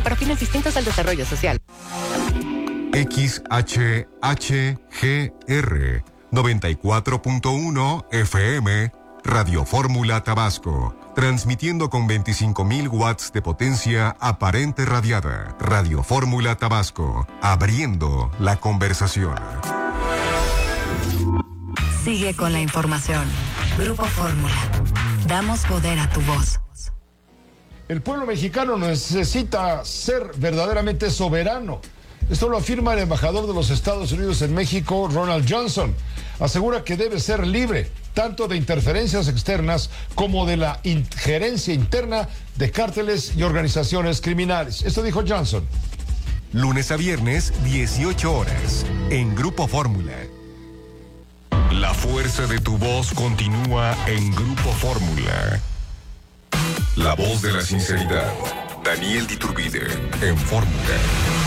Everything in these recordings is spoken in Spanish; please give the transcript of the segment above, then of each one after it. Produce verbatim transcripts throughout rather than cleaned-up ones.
para fines distintos al desarrollo social. X H H G R noventa y cuatro punto uno F M, Radio Fórmula Tabasco, transmitiendo con veinticinco mil watts de potencia aparente radiada. Radio Fórmula Tabasco, abriendo la conversación. Sigue con la información. Grupo Fórmula. Damos poder a tu voz. El pueblo mexicano necesita ser verdaderamente soberano. Esto lo afirma el embajador de los Estados Unidos en México, Ronald Johnson. Asegura que debe ser libre tanto de interferencias externas como de la injerencia interna de cárteles y organizaciones criminales. Esto dijo Johnson. Lunes a viernes, dieciocho horas, en Grupo Fórmula. La fuerza de tu voz continúa en Grupo Fórmula. La voz de la sinceridad. Daniel Diturbide, en Fórmula.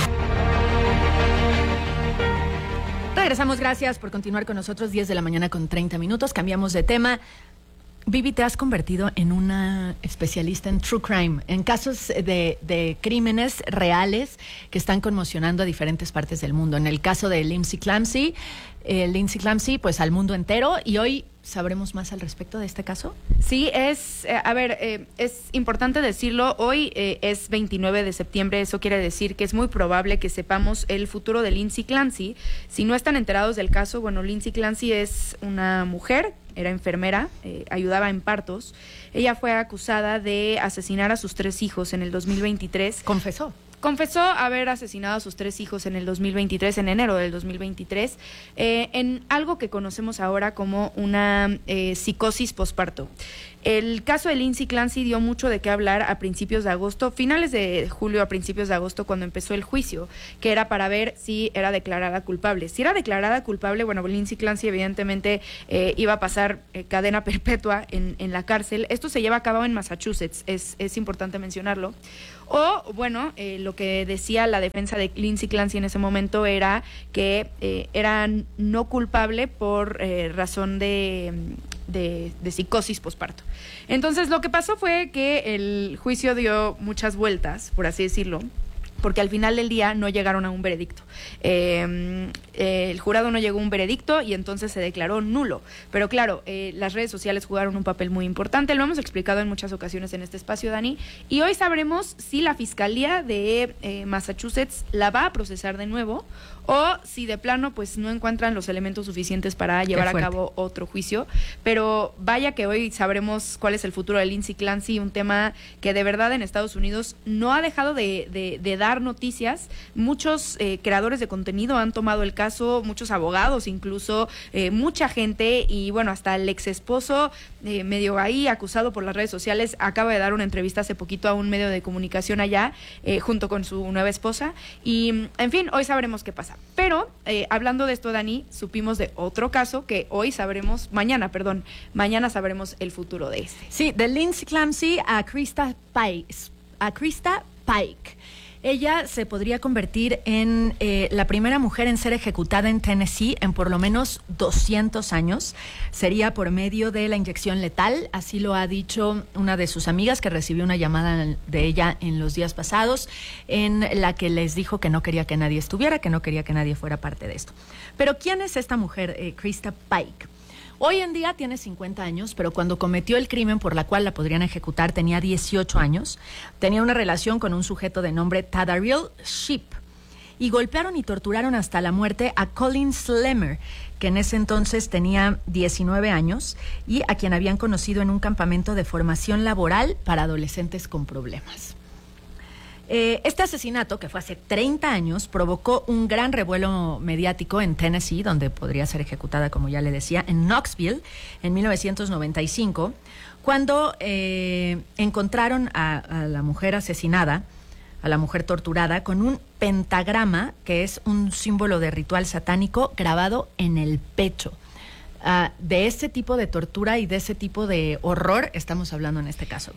Regresamos, gracias por continuar con nosotros. Diez de la mañana con treinta minutos. Cambiamos de tema. Vivi, te has convertido en una especialista en true crime, en casos de, de crímenes reales que están conmocionando a diferentes partes del mundo. En el caso de Lindsay Clancy, eh, Lindsay Clancy, pues al mundo entero. Y hoy sabremos más al respecto de este caso. Sí, es, eh, a ver, eh, es importante decirlo, hoy eh, es veintinueve de septiembre, eso quiere decir que es muy probable que sepamos el futuro de Lindsay Clancy. Si no están enterados del caso, bueno, Lindsay Clancy es una mujer, era enfermera, eh, ayudaba en partos. Ella fue acusada de asesinar a sus tres hijos en el dos mil veintitrés. Confesó. Confesó haber asesinado a sus tres hijos en el dos mil veintitrés, en enero del dos mil veintitrés, eh, en algo que conocemos ahora como una eh, psicosis posparto. El caso de Lindsay Clancy dio mucho de qué hablar a principios de agosto, finales de julio a principios de agosto, cuando empezó el juicio, que era para ver si era declarada culpable. Si era declarada culpable, bueno, Lindsay Clancy evidentemente eh, iba a pasar eh, cadena perpetua en, en la cárcel. Esto se lleva a cabo en Massachusetts, es, es importante mencionarlo. O, bueno, eh, lo que decía la defensa de Lindsay Clancy en ese momento era que eh, era no culpable por eh, razón de... De, de psicosis posparto. Entonces, lo que pasó fue que el juicio dio muchas vueltas, por así decirlo, porque al final del día no llegaron a un veredicto. Eh, eh, el jurado no llegó a un veredicto y entonces se declaró nulo. Pero claro, eh, las redes sociales jugaron un papel muy importante, lo hemos explicado en muchas ocasiones en este espacio, Dani, y hoy sabremos si la Fiscalía de eh, Massachusetts la va a procesar de nuevo o si de plano pues no encuentran los elementos suficientes para llevar a cabo otro juicio. Pero vaya que hoy sabremos cuál es el futuro de Lindsay Clancy, un tema que de verdad en Estados Unidos no ha dejado de, de, de dar noticias. Muchos eh, creadores de contenido han tomado el caso, muchos abogados incluso, eh, mucha gente, y bueno, hasta el ex esposo eh, medio ahí acusado por las redes sociales acaba de dar una entrevista hace poquito a un medio de comunicación allá, eh, junto con su nueva esposa, y en fin, hoy sabremos qué pasa. Pero, eh, hablando de esto, Dani, supimos de otro caso que hoy sabremos, mañana, perdón, mañana sabremos el futuro de este. Sí, de Lindsay Clancy a Krista Pike. A Krista Pike. Ella se podría convertir en eh, la primera mujer en ser ejecutada en Tennessee en por lo menos doscientos años. Sería por medio de la inyección letal, así lo ha dicho una de sus amigas que recibió una llamada de ella en los días pasados, en la que les dijo que no quería que nadie estuviera, que no quería que nadie fuera parte de esto. Pero ¿quién es esta mujer, eh, Krista Pike? Hoy en día tiene cincuenta años, pero cuando cometió el crimen por la cual la podrían ejecutar tenía dieciocho años. Tenía una relación con un sujeto de nombre Tadariel Sheep y golpearon y torturaron hasta la muerte a Colin Slemmer, que en ese entonces tenía diecinueve años y a quien habían conocido en un campamento de formación laboral para adolescentes con problemas. Eh, este asesinato, que fue hace treinta años, provocó un gran revuelo mediático en Tennessee, donde podría ser ejecutada, como ya le decía, en Knoxville, en mil novecientos noventa y cinco, cuando eh, encontraron a, a la mujer asesinada, a la mujer torturada, con un pentagrama, que es un símbolo de ritual satánico, grabado en el pecho. Uh, de ese tipo de tortura y de ese tipo de horror estamos hablando en este caso, Vivi.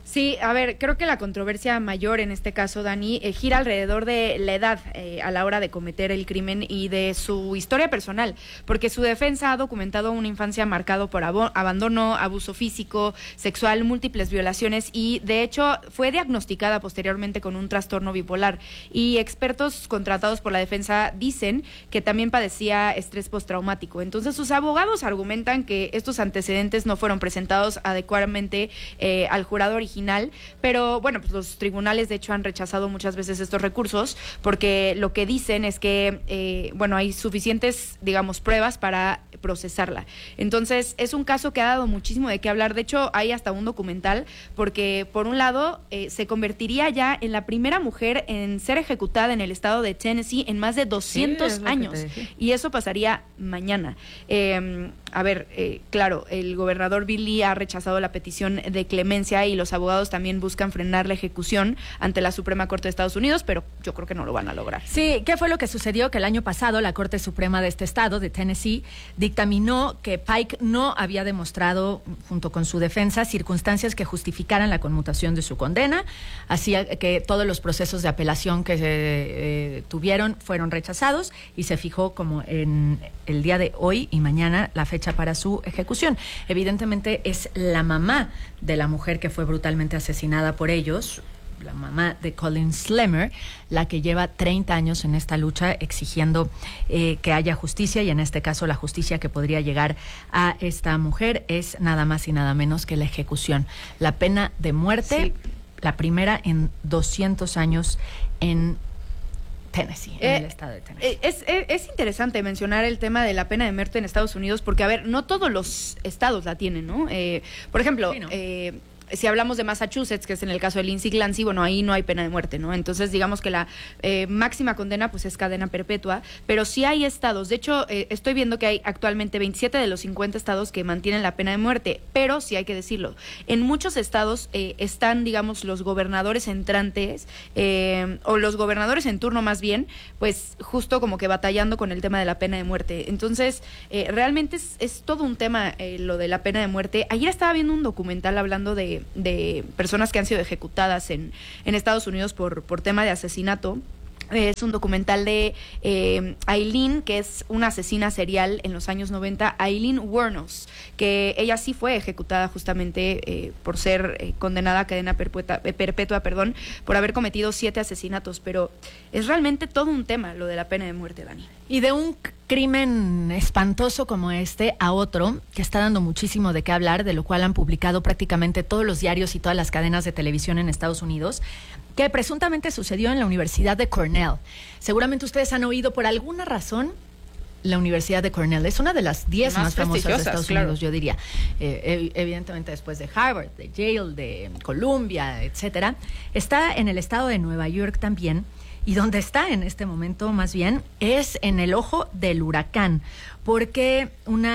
Sí, a ver, creo que la controversia mayor en este caso, Dani, eh, gira alrededor de la edad eh, a la hora de cometer el crimen y de su historia personal, porque su defensa ha documentado una infancia marcada por abo- abandono, abuso físico, sexual, múltiples violaciones y, de hecho, fue diagnosticada posteriormente con un trastorno bipolar. Y expertos contratados por la defensa dicen que también padecía estrés postraumático. Entonces, sus abogados argumentan que estos antecedentes no fueron presentados adecuadamente eh, al jurado original, pero bueno, pues los tribunales de hecho han rechazado muchas veces estos recursos porque lo que dicen es que, eh, bueno, hay suficientes, digamos, pruebas para procesarla. Entonces, es un caso que ha dado muchísimo de qué hablar. De hecho, hay hasta un documental porque, por un lado, eh, se convertiría ya en la primera mujer en ser ejecutada en el estado de Tennessee en más de doscientos Sí, años. Y eso pasaría mañana. Eh, a ver, eh, claro, el gobernador Bill Lee ha rechazado la petición de clemencia y los abogados también buscan frenar la ejecución ante la Suprema Corte de Estados Unidos, pero yo creo que no lo van a lograr. Sí, ¿qué fue lo que sucedió? Que el año pasado la Corte Suprema de este estado, de Tennessee, dictaminó que Pike no había demostrado, junto con su defensa, circunstancias que justificaran la conmutación de su condena, así que todos los procesos de apelación que se eh, tuvieron fueron rechazados y se fijó como en el día de hoy y mañana la fecha para su ejecución. Evidentemente es la mamá de la mujer que fue brutalmente asesinada por ellos, la mamá de Colin Slemmer, la que lleva treinta años en esta lucha exigiendo eh, que haya justicia, y en este caso la justicia que podría llegar a esta mujer es nada más y nada menos que la ejecución. La pena de muerte, sí. La primera en doscientos años en Tennessee, en eh, el estado de Tennessee. Es, es, es interesante mencionar el tema de la pena de muerte en Estados Unidos porque, a ver, no todos los estados la tienen, ¿no? Eh, por ejemplo, sí, ¿no? eh, si hablamos de Massachusetts, que es en el caso de Lindsey Clancy, bueno, ahí no hay pena de muerte, ¿no? Entonces, digamos que la eh, máxima condena, pues, es cadena perpetua, pero sí hay estados. De hecho, eh, estoy viendo que hay actualmente veintisiete de los cincuenta estados que mantienen la pena de muerte, pero sí hay que decirlo, en muchos estados eh, están, digamos, los gobernadores entrantes, eh, o los gobernadores en turno más bien, pues, justo como que batallando con el tema de la pena de muerte. Entonces, eh, realmente es, es todo un tema eh, lo de la pena de muerte. Ayer estaba viendo un documental hablando de de personas que han sido ejecutadas en, en Estados Unidos por, por tema de asesinato. Es un documental de eh, Aileen, que es una asesina serial en los años noventa, Aileen Wuornos, que ella sí fue ejecutada justamente eh, por ser eh, condenada a cadena perpetua, eh, perpetua, perdón, por haber cometido siete asesinatos, pero es realmente todo un tema lo de la pena de muerte, Dani. Y de un crimen espantoso como este a otro, que está dando muchísimo de qué hablar, de lo cual han publicado prácticamente todos los diarios y todas las cadenas de televisión en Estados Unidos, que presuntamente sucedió en la Universidad de Cornell. Seguramente ustedes han oído por alguna razón la Universidad de Cornell. Es una de las diez más, más famosas de Estados claro. Unidos, yo diría. Eh, evidentemente después de Harvard, de Yale, de Columbia, etcétera. Está en el estado de Nueva York también. Y donde está en este momento, más bien, es en el ojo del huracán, porque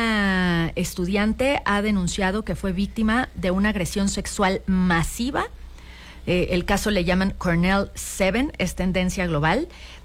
una estudiante ha denunciado que fue víctima de una agresión sexual masiva. Eh, el caso le llaman Cornell siete, es tendencia global,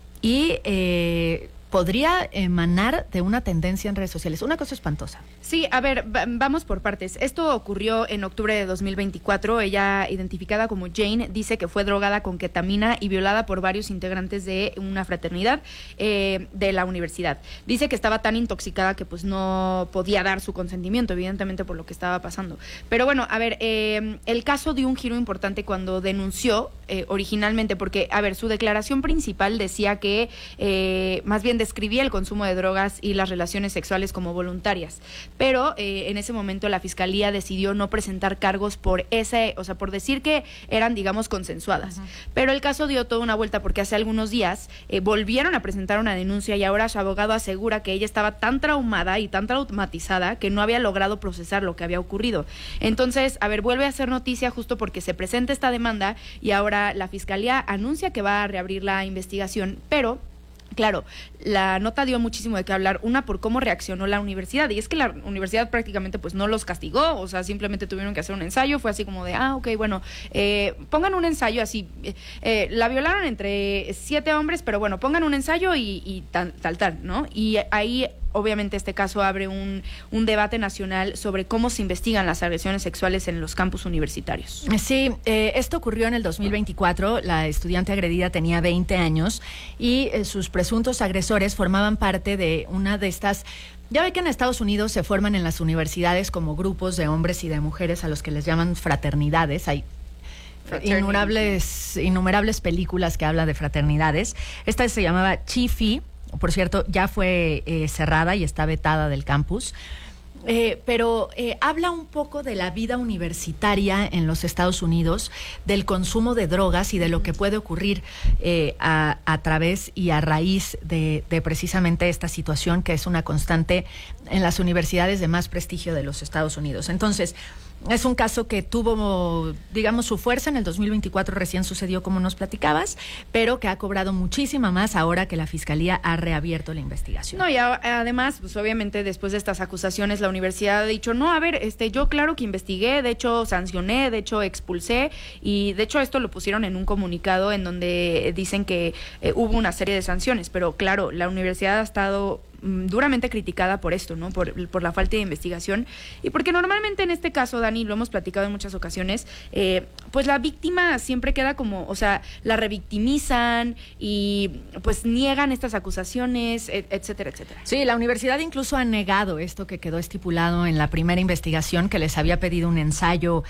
y eh, podría emanar de una tendencia en redes sociales. Una cosa espantosa. Sí, a ver, va- vamos por partes. Esto ocurrió en octubre de dos mil veinticuatro. Ella, identificada como Jane, dice que fue drogada con ketamina y violada por varios integrantes de una fraternidad eh, de la universidad. Dice que estaba tan intoxicada que pues no podía dar su consentimiento, evidentemente por lo que estaba pasando. Pero bueno, a ver, eh, el caso dio un giro importante cuando denunció eh, originalmente, porque, a ver, su declaración principal decía que eh, más bien describía el consumo de drogas y las relaciones sexuales como voluntarias. Pero eh, en ese momento la fiscalía decidió no presentar cargos por ese, o sea, por decir que eran, digamos, consensuadas. Uh-huh. Pero el caso dio toda una vuelta porque hace algunos días eh, volvieron a presentar una denuncia y ahora su abogado asegura que ella estaba tan traumada y tan traumatizada que no había logrado procesar lo que había ocurrido. Entonces, a ver, vuelve a hacer noticia justo porque se presenta esta demanda y ahora la fiscalía anuncia que va a reabrir la investigación, pero claro, la nota dio muchísimo de qué hablar, una por cómo reaccionó la universidad, y es que la universidad prácticamente pues no los castigó, o sea, simplemente tuvieron que hacer un ensayo, fue así como de, ah, ok, bueno, eh, pongan un ensayo así, eh, eh, la violaron entre siete hombres, pero bueno, pongan un ensayo y, y tal, tal, tal, ¿no? Y ahí obviamente este caso abre un, un debate nacional sobre cómo se investigan las agresiones sexuales en los campus universitarios. Sí, eh, esto ocurrió en el dos mil veinticuatro. La estudiante agredida tenía veinte años y eh, sus presuntos agresores formaban parte de una de estas... Ya ve que en Estados Unidos se forman en las universidades como grupos de hombres y de mujeres a los que les llaman fraternidades. Hay innumerables, innumerables películas que hablan de fraternidades. Esta se llamaba Chi Phi, por cierto, ya fue eh, cerrada y está vetada del campus. Eh, pero eh, habla un poco de la vida universitaria en los Estados Unidos, del consumo de drogas y de lo que puede ocurrir eh, a, a través y a raíz de, de precisamente esta situación que es una constante en las universidades de más prestigio de los Estados Unidos. Entonces, es un caso que tuvo, digamos, su fuerza en el dos mil veinticuatro, recién sucedió como nos platicabas, pero que ha cobrado muchísima más ahora que la Fiscalía ha reabierto la investigación. No, y a, además, pues obviamente después de estas acusaciones, la universidad ha dicho, no, a ver, este, yo claro que investigué, de hecho sancioné, de hecho expulsé, y de hecho esto lo pusieron en un comunicado en donde dicen que eh, hubo una serie de sanciones, pero claro, la universidad ha estado duramente criticada por esto, ¿no? Por, por la falta de investigación y porque normalmente en este caso, Dani, lo hemos platicado en muchas ocasiones, eh, pues la víctima siempre queda como, o sea, la revictimizan y pues niegan estas acusaciones, et, etcétera, etcétera. Sí, la universidad incluso ha negado esto que quedó estipulado en la primera investigación, que les había pedido un ensayo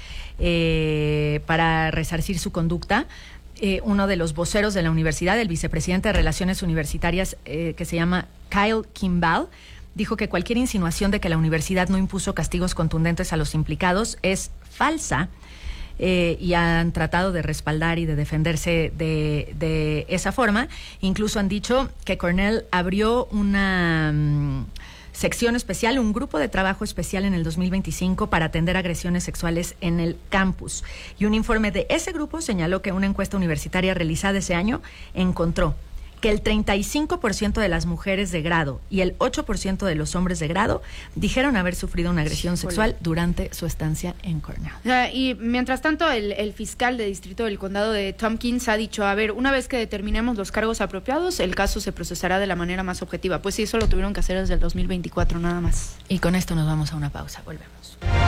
eh, para resarcir su conducta. Eh, uno de los voceros de la universidad, el vicepresidente de Relaciones Universitarias, eh, que se llama Kyle Kimball, dijo que cualquier insinuación de que la universidad no impuso castigos contundentes a los implicados es falsa, eh, y han tratado de respaldar y de defenderse de, de esa forma. Incluso han dicho que Cornell abrió una... Um, sección especial, un grupo de trabajo especial en el dos mil veinticinco para atender agresiones sexuales en el campus. Y un informe de ese grupo señaló que una encuesta universitaria realizada ese año encontró que el treinta y cinco por ciento de las mujeres de grado y el ocho por ciento de los hombres de grado dijeron haber sufrido una agresión sexual durante su estancia en Cornell. O sea, y mientras tanto, el, el fiscal de distrito del condado de Tompkins ha dicho, a ver, una vez que determinemos los cargos apropiados, el caso se procesará de la manera más objetiva. Pues sí, eso lo tuvieron que hacer desde el dos mil veinticuatro nada más. Y con esto nos vamos a una pausa. Volvemos.